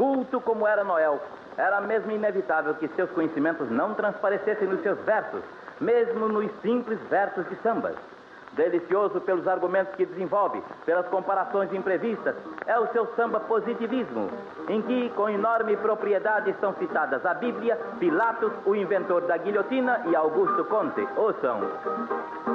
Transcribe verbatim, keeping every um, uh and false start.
culto como era Noel, era mesmo inevitável que seus conhecimentos não transparecessem nos seus versos, mesmo nos simples versos de sambas. Delicioso pelos argumentos que desenvolve, pelas comparações imprevistas, é o seu samba Positivismo, em que, com enorme propriedade, estão citadas a Bíblia, Pilatos, o inventor da guilhotina e Augusto Conte. Ouçam.